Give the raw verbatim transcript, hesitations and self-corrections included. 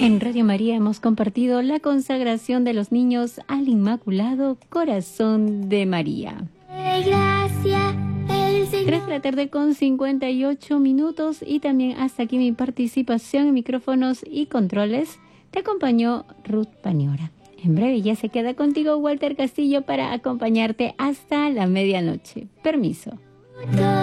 En Radio María hemos compartido la consagración de los niños al Inmaculado Corazón de María. tres de la tarde con cincuenta y ocho minutos y también hasta aquí mi participación en micrófonos y controles. Te acompañó Ruth Pañora. En breve ya se queda contigo Walter Castillo para acompañarte hasta la medianoche. Permiso.